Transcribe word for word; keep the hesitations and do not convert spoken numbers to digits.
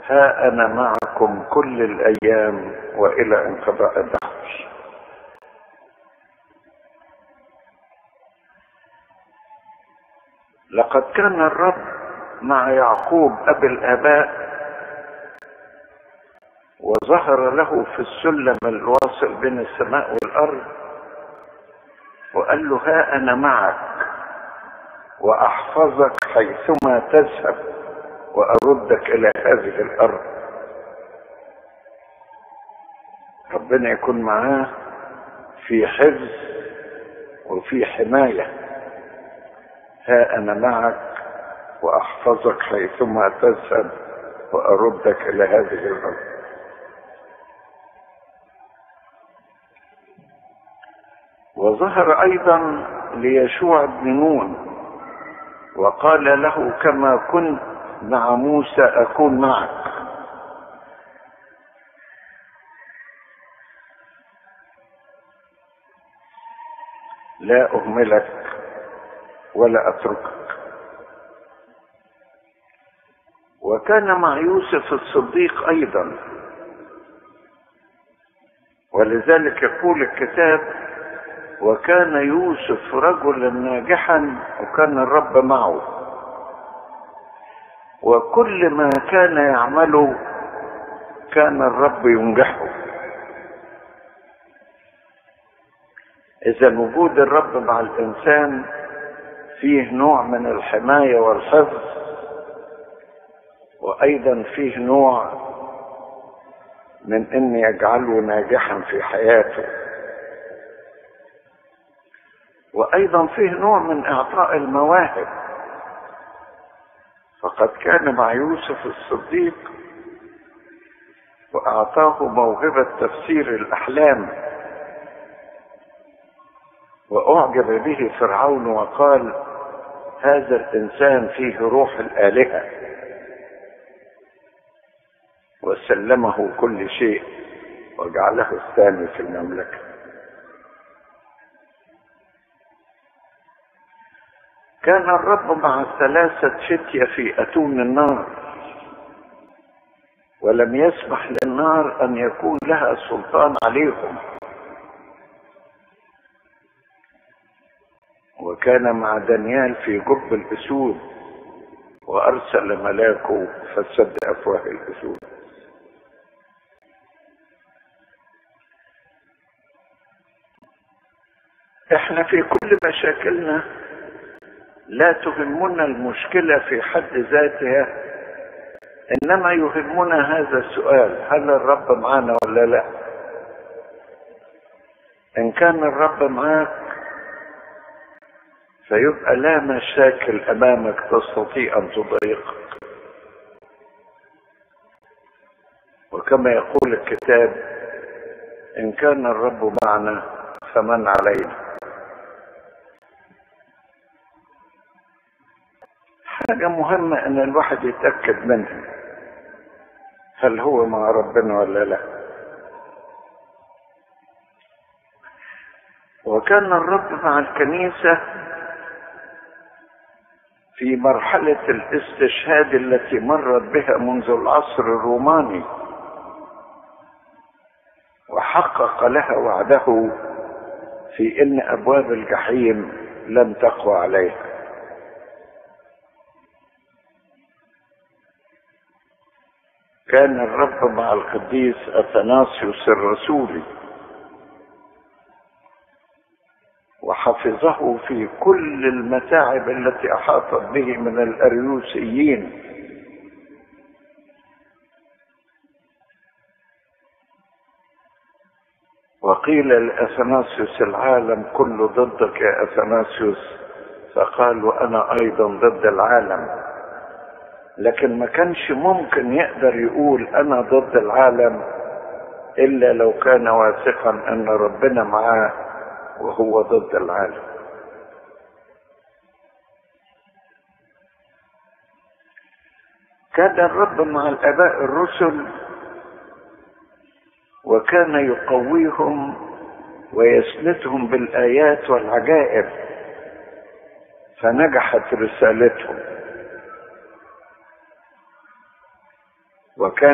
ها أنا معكم كل الأيام وإلى انقضاء الدهر. لقد كان الرب مع يعقوب أبي الآباء، وظهر له في السلم الواصل بين السماء والأرض وقال له ها أنا معك وأحفظك حيثما تذهب وأردك إلى هذه الأرض. ربنا يكون معاه في حفظ وفي حماية. ها أنا معك وأحفظك حيثما تذهب وأردك إلى هذه الأرض. وظهر أيضا ليشوع بن نون وقال له كما كنت مع موسى أكون معك. لا أهملك ولا أتركك. وكان مع يوسف الصديق أيضا، ولذلك يقول الكتاب وكان يوسف رجلا ناجحا وكان الرب معه، وكل ما كان يعمله كان الرب ينجحه. إذا وجود الرب مع الإنسان فيه نوع من الحماية والحفظ، وأيضا فيه نوع من أن يجعله ناجحا في حياته، وأيضا فيه نوع من إعطاء المواهب. فقد كان مع يوسف الصديق وأعطاه موهبة تفسير الأحلام، وأعجب به فرعون وقال هذا الإنسان فيه روح الآلهة، وسلمه كل شيء وجعله الثاني في المملكة. كان الرب مع ثلاثة فتية في أتون النار، ولم يسمح للنار أن يكون لها سلطان عليهم. وكان مع دانيال في جب الأسود وأرسل ملاكه فسد أفواه الأسود. احنا في كل مشاكلنا لا تهمنا المشكلة في حد ذاتها، إنما يهمنا هذا السؤال: هل الرب معنا ولا لا؟ إن كان الرب معك فيبقى لا مشاكل أمامك تستطيع أن تضايقك. وكما يقول الكتاب: إن كان الرب معنا فمن علينا. حاجة مهمة ان الواحد يتأكد منها، هل هو مع ربنا ولا لا. وكان الرب مع الكنيسة في مرحلة الاستشهاد التي مرت بها منذ العصر الروماني، وحقق لها وعده في ان ابواب الجحيم لن تقوى عليها. كان الرب مع القديس أثناسيوس الرسولي وحفظه في كل المتاعب التي أحاطت به من الأريوسيين. وقيل لأثناسيوس العالم كله ضدك يا أثناسيوس، فقال وأنا أيضا ضد العالم. لكن ما كانش ممكن يقدر يقول أنا ضد العالم إلا لو كان واثقا أن ربنا معاه وهو ضد العالم. كان الرب مع الآباء الرسل وكان يقويهم ويسندهم بالآيات والعجائب، فنجحت رسالتهم. وكان